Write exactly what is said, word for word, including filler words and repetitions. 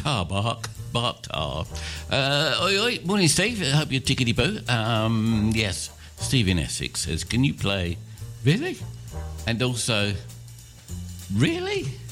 tar bark, bark tar. Uh, oi, oi. Morning, Steve. I hope you're tickety-boo. Um, yes, Steve in Essex says, can you play... Really? And also, really?